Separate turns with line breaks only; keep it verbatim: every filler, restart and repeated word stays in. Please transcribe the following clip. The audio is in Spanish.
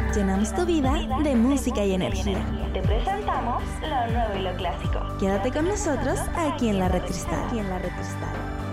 Llenamos tu vida de música y energía.
Te presentamos lo nuevo y lo clásico.
Quédate con nosotros aquí en la Red Cristal. Aquí en la Red Cristal.